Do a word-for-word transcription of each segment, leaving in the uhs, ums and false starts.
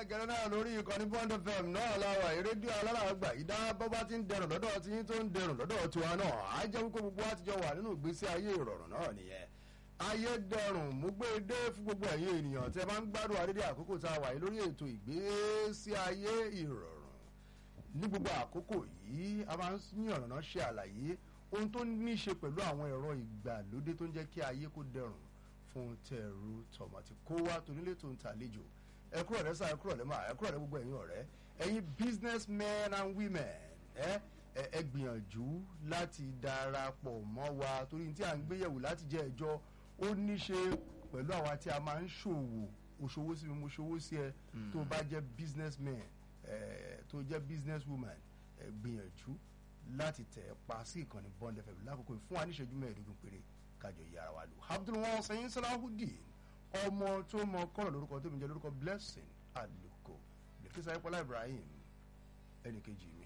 gẹ́gẹ́ náà lórí ìkànnì Bond F M náà láwà rédíò alárààgbà ìdá bọ́bá tí ń dẹrùn lọ́dọ̀ tí yín tó ń dẹrùn lọ́dọ̀ tiwa náà á jẹ́ wípé gbogbo wa ti jọ wà nínú ìgbésí ayé ìrọ̀rùn náà nìyẹn ayé dẹrùn mú gbé dé fún gbogbo ẹ̀yin ènìyàn tẹ́ bá ń gbádùn àdédé àkókò tá a wà yìí lórí ètò ìgbésí ayé ìrọ̀rùn ní gbogbo àkókò yìí a máa ń yànnàná ṣe àlàyé ohun tó ní í ṣe pẹ̀lú àwọn ẹ̀rọ ìgbàlódé tó ń jẹ́ kí ayé kó dẹrùn fún tẹ̀rù tọ̀mọ̀tì kó wá tonílé tó ń tàlejò ẹ kúrò rẹ sáà ẹ kúrò rẹ máa ẹ kúrò rẹ gbogbo ẹ̀yin ọ̀rẹ́ ẹ̀yin businessmen and women ẹ ẹ gbìyànjú láti darapọ̀ mọ́ wa torí tí à ń gbéyẹ̀wò láti jẹ́ ẹjọ́ ó ní ṣe pẹ̀lú àwa tí a máa ń ṣòwò òṣòwò sí mi mo ṣòwò sí ẹ tó bá jẹ́ businessman ẹ tó jẹ́ businesswoman ẹ gbìyànjú láti tẹ̀ pa sí ìkànnì Bond F M lákòókò fún wa ní ìṣẹ́jú mẹ́ẹ̀ẹ́dógún péré kájọ yára wa lò Abdulwahab sẹ́yìn Salahudeen ọmọ tó mọ kọ́nà lórúkọ tó mi jẹ́ lórúkọ Blessing Aluko lèkísà Ayọ̀pọ̀lá Ibrahim ẹnìkejì mi.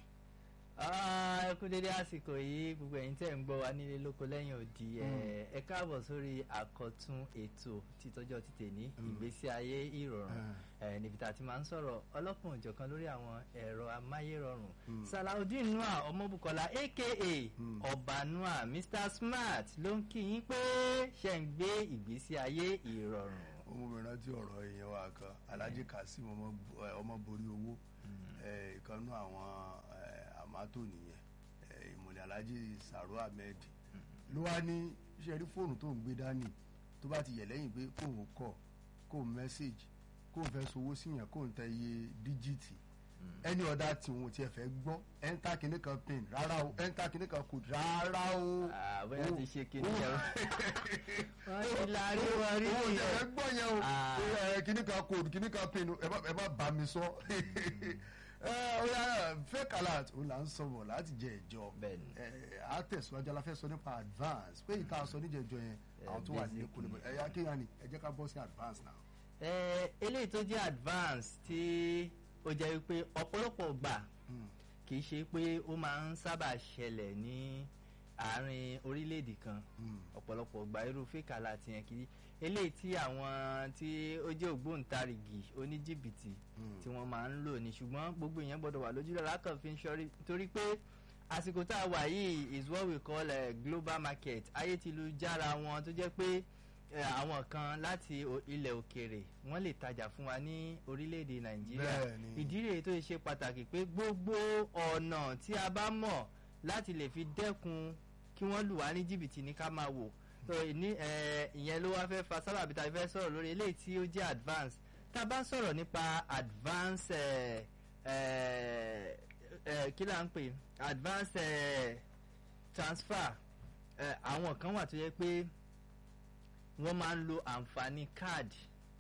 ẹ kú dédé àsìkò yìí gbogbo ẹ̀yin tẹ́ ń gbọ́ wa nílé lóko lẹ́yìn odi ẹ káàbọ̀ sórí àkọ́tún ètò títọ́jọ́ ti tèní ìgbésí ayé ìrọ̀rùn níbi tá a ti máa ń sọ̀rọ̀ ọlọ́kùn òjọ̀kan lórí àwọn ẹ̀rọ amáyérọrùn Salahudeen Noah Ọmọbùkọ́lá aka Ọba Noah Mister Smart ló ń kí yín pé ṣe ń gbé ìgbésí ayé ìrọ̀rùn. ọmọbìnrin tí ọ̀rọ̀ èèyàn wa kan Alhaji Kasim ọmọ borí owó ìkànnú àwọn àmátò nìyẹn ìmọ̀lẹ̀ Alhaji Saro Ahmed ló wá ní iṣẹ́ rí fóònù tó ń gbé dání tó bá ti yẹ̀ lẹ́yìn pé kóun kọ̀ kóun mẹ́sẹ̀gì kóun fẹ́ sowó síyàn kóun tẹ iye díjìtì ẹni ọ̀dà tí òun tiẹ̀ fẹ́ gbọ́ ẹ́ńtà kìíní kan pin rárá o ẹ́ńtà kìíní kan kò rárá o. bóyá ti ṣe kìíní yẹn o wọ́n ti láàrin wọn rí o ò tẹ̀lé gbọ́ yẹn o kìíní kan kóòdù kìíní kan pin ẹ má bá mi sọ fake alert òun là ń sọ̀rọ̀ láti jẹ ìjọ a tẹ̀síwájú aláfẹ́ sọ nípa advance pé ìta sọ níjẹ̀jọ yẹn àwọn tó wà ní kólébọ̀ ẹ̀yà kéèyàn ni ẹ jẹ́ ká bọ́ sí advance náà. eléyìí tó jẹ́ advance tí ó jẹ́ wípé ọ̀pọ̀lọpọ̀ gbà kì í ṣe pé ó máa ń sábà ṣẹlẹ̀ ní àárín orílẹ̀-èdè kan ọ̀pọ̀lọpọ̀ gbà irú fake alert yẹn kiri eléyìí tí àwọn tí ó jẹ́ ògbóǹtarìgì oníjìbìtì tí wọ́n máa ń lò ní ṣùgbọ́n gbogbo èèyàn gbọ́dọ̀ wà lójú lọ́la kan fi ń ṣọ́rí torí pé àsìkò tá a wà yìí is what we call a global market ayé ti lu jára wọn tó jẹ́ pé àwọn kan láti ilẹ̀ òkèèrè wọ́n lè tajà fún wa ní orílẹ̀-èdè Nàìjíríà ìdí rèé tó ṣe pàtàkì pé gbogbo ọ̀nà tí a bá mọ̀ láti lè fi dẹ́kun kí wọ́n lù wá ní jìbìtì ní ká máa wò ní ìyẹn ló wá fẹ́ fa sábàbí tá a fẹ́ sọ̀rọ̀ lórí eléyìí tí ó jẹ́ advance tá a bá sọ̀rọ̀ nípa advance kí là ń pè advance transfer àwọn kan wà tó yẹ pé wọ́n máa ń lo àǹfààní káàdì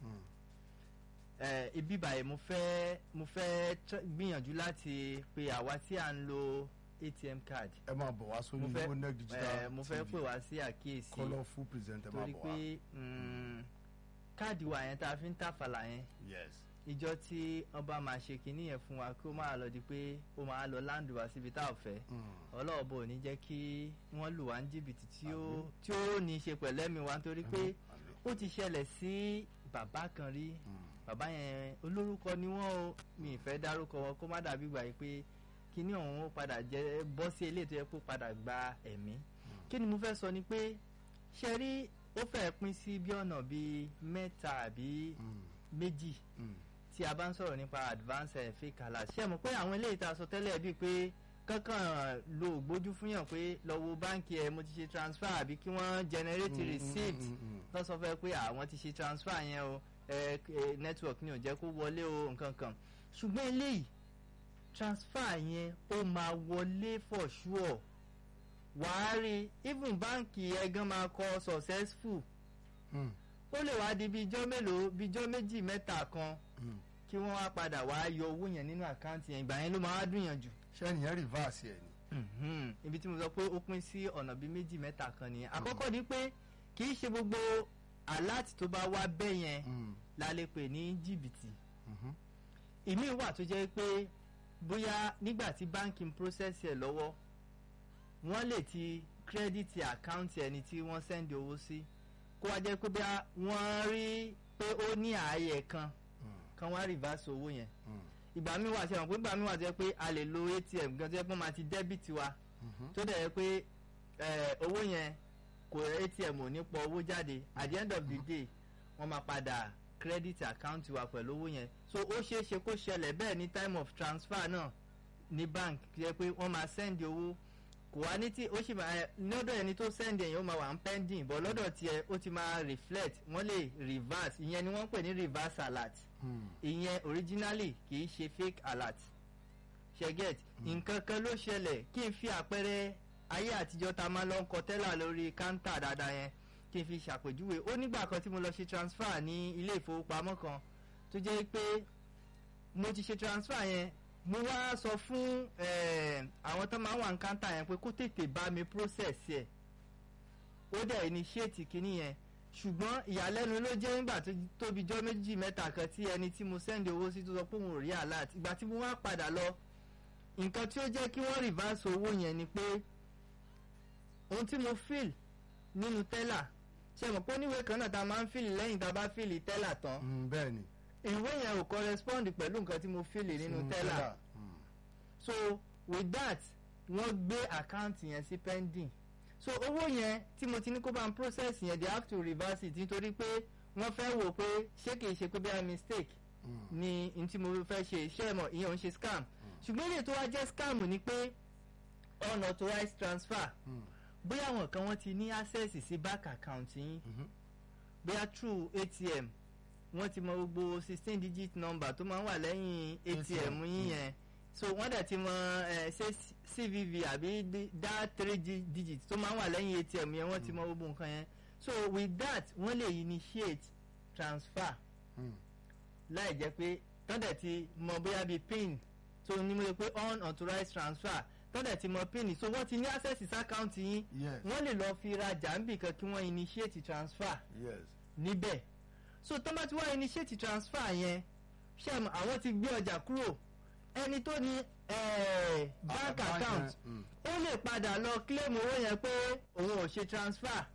ibi báyìí mo fẹ́ mo fẹ́ gbìyànjú láti pe àwa tí à ń lo A T M card. ẹ máa bọ̀ wá sórí Oneg digital mo fẹ́ pè wá sí àkíyèsí colourful presenter máa bọ̀ wá. torí pé káàdì wa yẹn tá a fi ń tàfàlà yẹn ìjọ tí ọba máa ṣe kinní yẹn fún wa kó máa lọ di pé ó máa lọ láǹdù wá síbi tá a fẹ́ ọlọ́ọ̀bọ ò ní jẹ́ kí wọ́n lù wá ní jìbìtì tí ó tí ó ní í ṣe pẹ̀lú ẹ̀mí wa nítorí pé ó ti ṣẹlẹ̀ sí bàbá kan rí bàbá yẹn olórúkọ ni wọ́n o mi ì fẹ́ dárúkọ wọn kó má dàbí gbà yìí pé kíní ọ̀hún ó padà jẹ́ bọ́ sí eléyìí tó yẹ kó padà gba ẹ̀mí kí ni mo fẹ́ sọ ni pé ṣe rí ó fẹ́ pín sí bí ọ̀nà bíi mẹ́ta àbí méjì tí a bá ń sọ̀rọ̀ nípa advance fake alert ṣe mọ̀ pé àwọn eléyìí tá a sọ tẹ́lẹ̀ bíi pé kankan lo ògbójú fún yàn pé lọ wo báńkì ẹ mo ti ṣe transfer àbí kí wọ́n generate receipt tó sọ fẹ́ pé àwọn ti ṣe transfer yẹn o network ni ò jẹ́ kó wọlé o nǹkan kan ṣùgbọ́n eléyìí transfer yẹn ó máa wọlé for sure wàá rí even báńkì ẹ̀gán máa kọ successful ó lè wá di bíjọ́ mélòó bíjọ́ méjì mẹ́ta kan kí wọ́n wá padà wá yọ owó yẹn nínú àkáǹtì yẹn ìgbà yẹn ló máa dùn yàn jù. ṣé ẹnìyẹn reverse ẹ ni. ibi tí mo sọ pé ó pín sí ọ̀nà bíi méjì mẹ́ta kan nìyẹn àkọ́kọ́ ni pé kì í ṣe gbogbo alert tó bá wá bẹ́ẹ̀ yẹn la lè pè ní jìbìtì ìmíì wà tó jẹ́ pé bóyá nígbà tí banking process ẹ̀ lọ́wọ́ wọ́n lè ti credit account ẹni tí wọ́n send owó sí kó wá jẹ́ pé bí wọ́n rí pé ó ní ààyè kan kan wá reverse owó yẹn ìgbà mi wà ṣe wọn pé ìgbà mi wà tó yẹ pé a lè lo A T M gan tó yẹ pé wọ́n máa ti debit wa tó dẹ̀ yẹ pé owó yẹn kò A T M ò ní pọ owó jáde at the end of the day wọ́n máa padà credit account wa pẹ̀lú owó yẹn so ó ṣeé ṣe kó ṣẹlẹ̀ bẹ́ẹ̀ ní time of transfer náà ní bank yẹ pé wọ́n máa send owó kò wá ní tí ó sì máa lọ́dọ̀ ẹni tó send ẹ̀yìn ó máa wà ń pending but lọ́dọ̀ tiẹ̀ ó ti máa reflect wọ́n lè reverse ìyẹn ni wọ́n pè ní reverse alert ìyẹn originally kì í ṣe fake alert ṣe get nǹkan kan ló ṣẹlẹ̀ kí n fi àpẹẹrẹ ayé àtijọ́ ta máa lọ ń kọ tẹ́là lórí káńtà dáadáa yẹn kí n fi ṣàpèjúwe ó nígbà kan tí mo lọ ṣe transfer ní ilé ìfowópamọ́ kan tó jẹ́ pé mo ti ṣe transfer yẹn mo wá sọ fún àwọn tó máa ń wà ní káńtà yẹn pé kó tètè bá mi process ẹ̀ ó dẹ̀ initiate kínní yẹn ṣùgbọ́n ìyàlẹ́nu ló jẹ́ nígbà tó tóbi jọ́ méjì mẹ́ta kan tí ẹni tí mo send owó sí tó sọ pé òun ò rí alert ìgbà tí mo wá padà lọ nǹkan tí ó jẹ́ kí wọ́n reverse owó yẹn ni pé ohun tí mo fill nínú tẹ́là ṣe mọ̀ pé oníwèé kan náà ta máa ń fill lẹ́yìn tá a bá fill tẹ́là tán bẹ́ẹ̀ ni ìwé yẹn ò correspond pẹ̀lú nǹkan tí mo fill nínú tẹ́là so with that wọ́n gbé àkáǹtì yẹn sí pending so owó yẹn tí mo ti ní kó bá ń process yẹn they have to reverse it nítorí pé wọ́n fẹ́ wò pé ṣé kìí ṣe pé bí i mistake mm. ni n tí mo fẹ́ ṣe iṣẹ́ mọ̀ ìyẹn ò ń ṣe scam ṣùgbọ́n èyí tó wá jẹ́ scam ni pé unauthorized transfer bóyá àwọn kan wọ́n ti ní access sí bank account yín bóyá through A T M wọ́n ti mọ gbogbo sixteen digit number tó máa ń wà lẹ́yìn A T M yín yẹn so wọ́n dẹ̀ ti mọ ṣe C V V àbí dá three digit tó máa ń wà lẹ́yìn A T M yẹn wọ́n ti mọ gbogbo nǹkan yẹn so with that wọ́n lè initiate transfer láì jẹ́ pé tán dẹ̀ ti mọ bóyá bíi pin tó ní mo lè pé unauthorized transfer tán dẹ̀ ti mọ pin so wọ́n ti ní access sí account yín wọ́n lè lọ fi rajà níbì kan kí wọ́n initiate transfer níbẹ̀ so tán bá ti wá initiate transfer yẹn ṣé àwọn ti gbé ọjà kúrò ẹni tó ní eh, bank uh, account ó mm. lè padà lọ claim owó yẹn pé òun ò ṣe transfer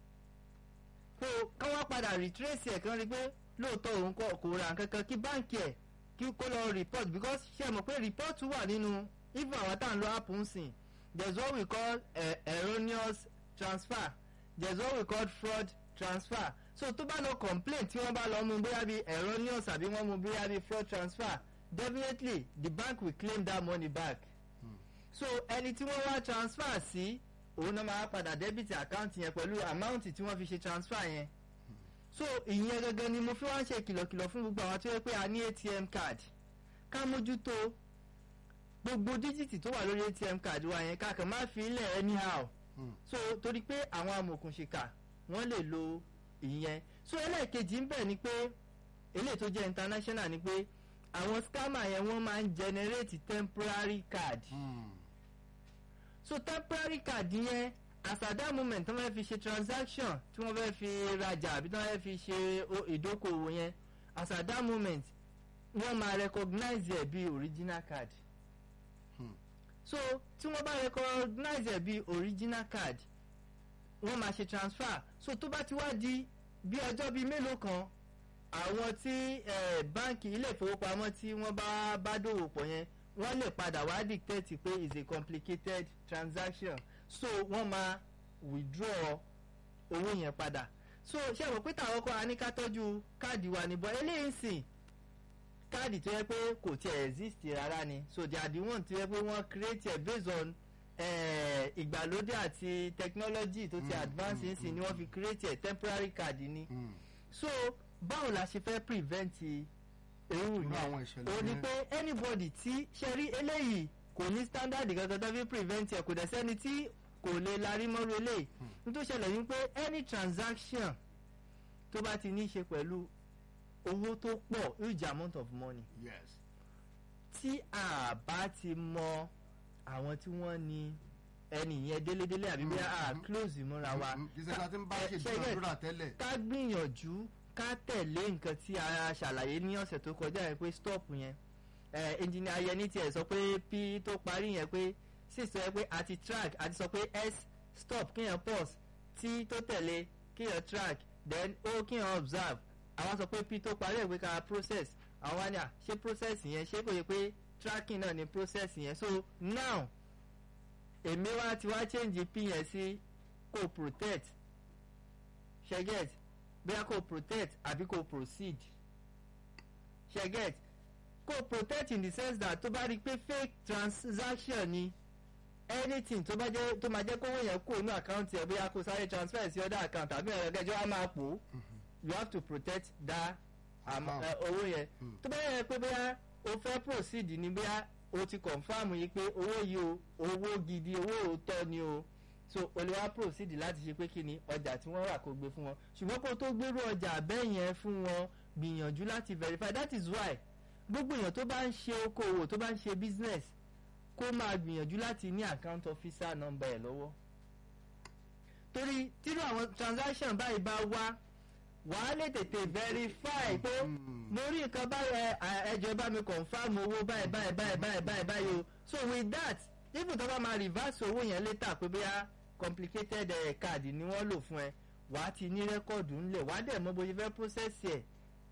so kán wá padà retrace ẹ̀ kán rí pé lóòótọ́ òun kò ra kankan kí báǹkì ẹ̀ kí kó lọ report because ṣe mọ̀ pé report wà nínú even àwọn tá à ń lo app ń sìn there is what we call uh, erroneous transfer there is what we call fraud transfer so tó bá lọ complain tí wọ́n bá lọ mú bóyá bí erroneous àbí wọ́n mú bóyá bí fraud transfer definitely the bank will claim that money back hmm. so ẹni tí wọ́n wá transfer sí òun náà máa padà debit account yẹn pẹ̀lú amount tí wọ́n fi ṣe transfer yẹn hmm. so ìyẹn gangan ni mo fi wá ń ṣe kìlọ̀kìlọ̀ fún gbogbo àwọn tó yẹ pé a ní A T M card ká mójútó gbogbo díjìtì tó wà lórí A T M card wa yẹn ká kàn má fi ilẹ̀ anyhow hmm. so torí pé àwọn amòòkùnṣìkà wọ́n lè lo ìyẹn so ẹlẹ́ẹ̀kejì ń bẹ̀ ni pé eléyìí tó jẹ́ international ni pé àwọn scammer yẹn wọ́n máa ń generate temporary card mm. so temporary card yẹn as at that moment tí wọ́n fẹ́ fi ṣe transaction tí wọ́n fẹ́ fi rajà àbí tí wọ́n fẹ́ fi ṣe ìdókòwò yẹn as at that moment wọ́n máa recognize ẹ̀ bí original card mm. so tí wọ́n bá recognize ẹ̀ bí original card wọ́n máa ṣe transfer so tó bá ti wá di bí ọjọ́ bíi mélòó kan àwọn tí eh, báńkì ilé ìfowópamọ́ tí wọ́n bá bá dòwò pọ̀ yẹn wọ́n lè padà wá dictate pé is a complicated transaction so wọ́n máa withdraw owó yẹn padà so ṣé àwọn pé táwọn kọ́ aníká tọ́jú káàdì wa níbọ̀ eléyìí sìn káàdì tó yẹ pé kò tiẹ̀ exist rárá ni so they are the one tó yẹ pé wọ́n create it based on ìgbàlódé eh, àti technology tó ti mm, advance mm, sí mm, ni wọ́n fi create it temporary card ni mm. so báwo la ṣe fẹ́ prevent ewu yẹn o ní pé anybody tí ṣe rí eléyìí kò ní standard kankan tó fi prevent ẹ̀ kò dẹ̀ sẹ́ni tí kò lè larí mọ́rú eléyìí nítorí ṣẹlẹ̀ ní pé any transaction tó bá ti ní í ṣe pẹ̀lú owó tó pọ̀ huge amount of money yes. tí a bá ti mọ àwọn tí wọ́n ní ẹni yẹn délédélé àbí bí a close mọ́ra wa ká gbìyànjú ká tẹ̀lé nǹkan tí a ṣàlàyé ní ọ̀sẹ̀ tó kọjá yẹn pé stop yẹn engineer Ayẹni tiẹ̀ sọ pé p tó parí yẹn pé sì sọ pé àti track àti sọ pé s stop kíyàn pause t tó tẹ̀lé kíyàn track then o kíyàn observe àwọn sọ pé p tó parí ẹ̀ pé ká process àwọn ni à ṣé process yẹn ṣé kò yẹ pé tracking náà ni process yẹn so now èmi wá ti wá change pin yẹn sí kò protect ṣe get bóyá kò protect àbí kò proceed ṣe get kò protect in the sense that tó bá rí i pé fake transaction ni anything tó bá jẹ́ tó máa jẹ́ kówó yẹn kó inú account yẹn bóyá kó sáré transfer sí other account tàbí ọ̀rọ̀ ẹ̀gẹ́jọ́ á máa pò ó you have to protect that owó yẹn tó bá yẹ pé bóyá o fẹ́ proceed ni bóyá o ti confam yìí pé owó yìí o owó gidi owó òótọ́ ni o so o lè wá proceed láti ṣe pé kí ni ọjà tí wọ́n rà kó gbé fún wọn ṣùgbọ́n kó tó gbérú ọjà bẹ́ẹ̀ yẹn fún wọn gbìyànjú láti verify that is why gbogbo èèyàn tó bá ń ṣe okòwò tó bá ń ṣe business kó máa gbìyànjú láti ní account officer number ẹ̀ lọ́wọ́ torí tírú àwọn transaction báyìí bá wá wàá lè tètè verify pé mo rí nǹkan báyìí ẹjọ́ bá mi confam owó báyìí báyìí báyìí báyìí báyìí báyìí o so with that even tó bá máa reverse owó yẹn later pé bóyá complicated uh, card ni wọ́n lò fún ẹ wàá ti ní rẹ́kọ̀dù ńlẹ̀ wàá dẹ̀ mọ̀ bó ṣe fẹ́ process ẹ̀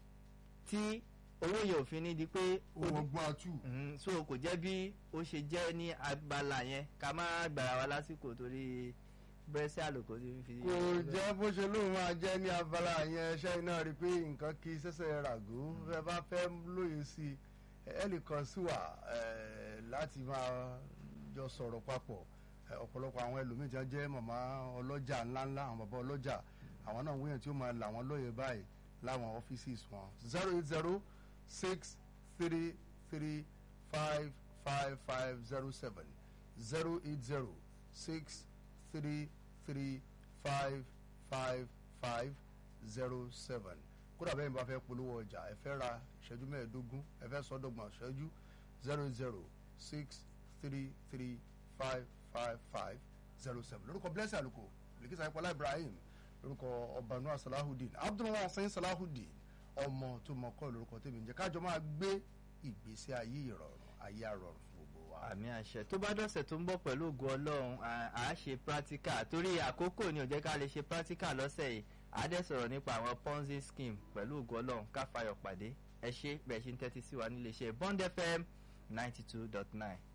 tí owó yẹn ò fi ní di pé owó gbọ́n àtú. so kò jẹ́ bí ó ṣe jẹ́ ní abala yẹn ká má gbàrà wa lásìkò torí bẹ́sẹ̀ àlòkò ti fi. kò jẹ́ bó ṣe lóun máa jẹ́ ní abala yẹn ṣẹ́ iná rí i pé nǹkan kí sẹ́sẹ̀ ràgó ẹ bá fẹ́ lóye sí i ẹ lè kàn sí wa láti máa jọ sọ̀rọ̀ papọ̀ ọ̀pọ̀lọpọ̀ àwọn ẹlòmíì tí wọ́n jẹ́ màmá ọlọ́jà ńláńlá àwọn bàbá ọlọ́jà àwọn náà wíyàn tí ó máa là wọ́n lóye báyìí láwọn ọ́fíìsì wọn zero eight zero six three three five five five zero seven zero eight zero six three three five five five zero seven kódà bẹ́ẹ̀ ni bá fẹ́ polówó ọjà ẹ fẹ́ ra ìṣẹ́jú mẹ́ẹ̀ẹ́dógún ẹ fẹ́ sọ́dọ̀gbọ̀n ìṣẹ́jú zero eight zero six three three five five five zero seven lórúkọ blessing àlùkò lèkìsà ìpọlá Ibrahim lórúkọ ọbanúà Salahudeen Abdulrahman Hussein Salahudeen ọmọ tó mọ kọ́ lórúkọ tèmi ń jẹ́ kájọ máa gbé ìgbésí ayé ìrọ̀rùn ayé àrọ̀rùn fún gbogbo wa. àmì àṣẹ tó bá dọ̀sẹ̀ tó ń bọ̀ pẹ̀lú ògo Ọlọ́run à á ṣe practical torí àkókò ni ò jẹ́ ká lè ṣe practical lọ́sẹ̀ yìí à á dẹ̀ sọ̀rọ̀ nípa àwọn Ponzi scheme pẹ̀lú ògo Ọlọ́run ká fayọ̀ pàdé ẹ ṣé bẹ́ẹ̀ ṣe ń tẹ́tí sí wa nílé iṣẹ́ Bond F M ninety two dot nine.